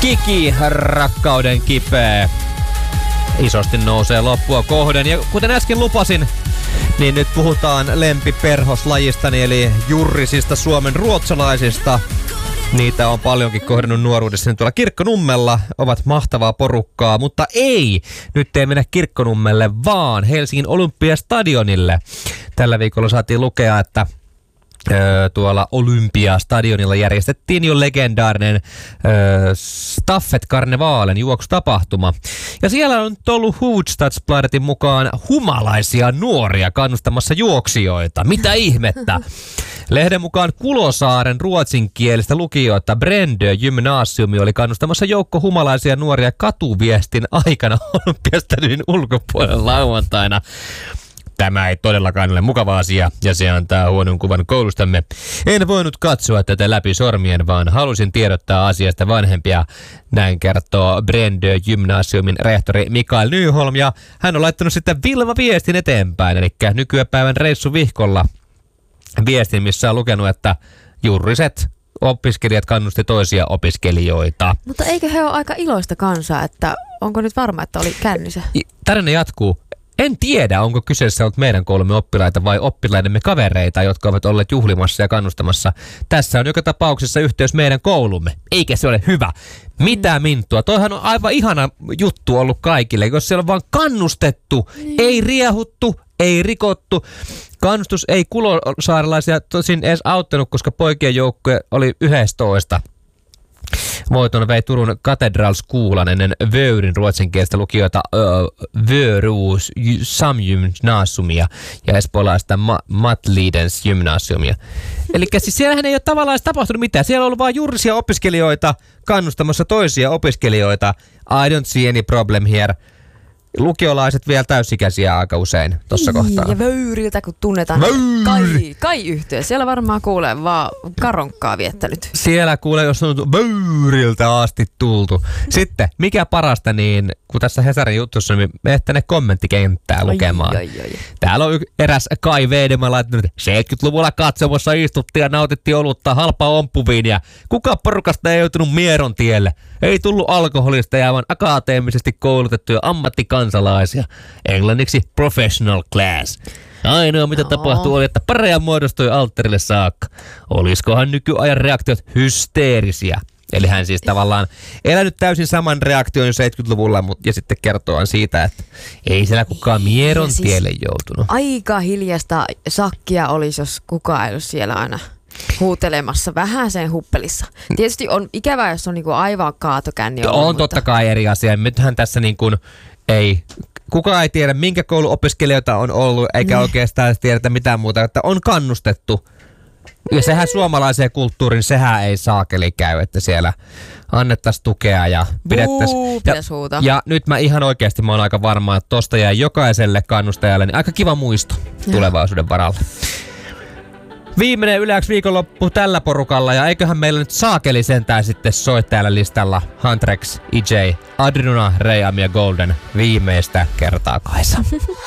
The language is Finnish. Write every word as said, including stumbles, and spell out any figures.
Kiki, rakkauden kipeä. Isosti nousee loppua kohden. Ja kuten äsken lupasin, niin nyt puhutaan lempiperhoslajistani eli jurrisista Suomen ruotsalaisista. Niitä on paljonkin kohdannut nuoruudessa tuolla Kirkkonummella. Ovat mahtavaa porukkaa, mutta ei! Nyt ei mennä Kirkkonummelle, vaan Helsingin Olympiastadionille. Tällä viikolla saatiin lukea, että Öö, tuolla Olympiastadionilla järjestettiin jo legendaarinen öö, Staffet-karnevaalen juoksutapahtuma. Ja siellä on nyt ollut Hufvudstadsbladetin mukaan humalaisia nuoria kannustamassa juoksijoita. Mitä ihmettä? Lehden mukaan Kulosaaren ruotsinkielistä lukijoita Brändö Gymnasiumi oli kannustamassa joukko humalaisia nuoria katuviestin aikana Olympiastadionin ulkopuolella lauantaina. Tämä ei todellakaan ole mukava asia, ja se antaa huonon kuvan koulustamme. En voinut katsoa tätä läpi sormien, vaan halusin tiedottaa asiasta vanhempia. Näin kertoo Brändö Gymnasiumin rehtori Mikael Nyholm, ja hän on laittanut sitten Vilma-viestin eteenpäin, eli nykypäivän reissu vihkolla viestin, missä on lukenut, että jurriset opiskelijat kannusti toisia opiskelijoita. Mutta eikö he ole aika iloista kansaa, että onko nyt varma, että oli kännissä? Tarina jatkuu. En tiedä, onko kyseessä ollut meidän koulumme oppilaita vai oppilaidemme kavereita, jotka ovat olleet juhlimassa ja kannustamassa. Tässä on joka tapauksessa yhteys meidän koulumme. Eikä se ole hyvä. Mitä minttua? Toihan on aivan ihana juttu ollut kaikille, jos siellä on vaan kannustettu, niin. Ei riehuttu, ei rikottu. Kannustus ei kulosaarelaisia tosin edes auttanut, koska poikien joukkue oli yhdestoista. Voiton vei Turun Katedralskolan ennen Vöyrin ruotsinkielistä lukijoita Vöruus Samgymnasiumia ja espoolaista Ma- Matlidens gymnasiumia. Eli siis siellähän ei ole tavallaan tapahtunut mitään. Siellä on ollut vain jurrisia opiskelijoita kannustamassa toisia opiskelijoita. I don't see any problem here. Lukiolaiset vielä täysikäisiä aika usein tuossa kohtaa. Ja Vöyriltä kun tunnetaan. Vöyri. Kai, kai yhteen. Siellä varmaan kuulee vaan karonkkaa viettänyt. Siellä kuulee, jos on Vöyriltä asti tultu. Sitten, mikä parasta, niin kun tässä Hesarin jutussa, niin mene tänne kommenttikenttää lukemaan. Oi, oi, oi. Täällä on eräs Kai Veedemä laittanut, että seitsemänkymmentäluvulla katsomassa istuttiin ja nautittiin olutta halpaa omppuviiniä. Kuka porukasta ei joutunut mieron tielle? Ei tullut alkoholista ja aivan akateemisesti koulutettuja ammattikansalaisia. Englanniksi professional class. Ainoa mitä no. tapahtui oli, että pareja muodostui alttarille saakka. Olisikohan nykyajan reaktiot hysteerisiä? Eli hän siis tavallaan elänyt täysin saman reaktion seitsemänkymmentäluvulla mutta, ja sitten kertoo siitä, että ei siellä kukaan mieron siis tielle joutunut. Aika hiljasta sakkia olisi, jos kukaan ei olisi siellä aina huutelemassa vähän sen huppelissa. Tietysti on ikävää, jos on niinku aivan kaatokänni ollut. On mutta totta kai eri asia. Nythän tässä niin kuin ei, kukaan ei tiedä minkä koulun opiskelijoita on ollut, eikä niin oikeastaan tiedetä mitään muuta, että on kannustettu. Ja sehän suomalaiseen kulttuuriin, sehän ei saakeli käy, että siellä annettaisiin tukea ja pidettäisiin. Ja, ja nyt mä ihan oikeasti mä oon aika varma, että tosta jää jokaiselle kannustajalle niin aika kiva muisto ja tulevaisuuden varalle. Viimeinen Yleäks viikonloppu tällä porukalla ja eiköhän meillä nyt saakeli sentään sitten soi täällä listalla Huntrix, E J, Adrina, Rayam ja Golden viimeistä kertaa Kaisa.